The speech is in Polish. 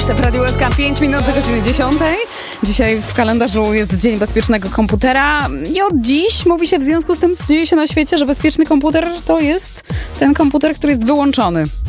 Stars w Radiu SK 5 minut do godziny 10. Dzisiaj w kalendarzu jest Dzień Bezpiecznego Komputera i od dziś mówi się w związku z tym, co dzieje się na świecie, że bezpieczny komputer to jest ten komputer, który jest wyłączony.